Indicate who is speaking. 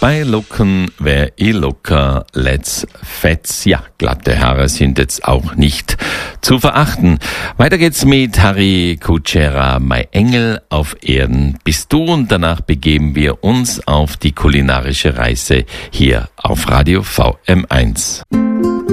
Speaker 1: Bei Locken wär locker, let's fetz. Ja, glatte Haare sind jetzt auch nicht zu verachten. Weiter geht's mit Harry Kutschera, mein Engel auf Erden bist du. Und danach begeben wir uns auf die kulinarische Reise hier auf Radio VM1.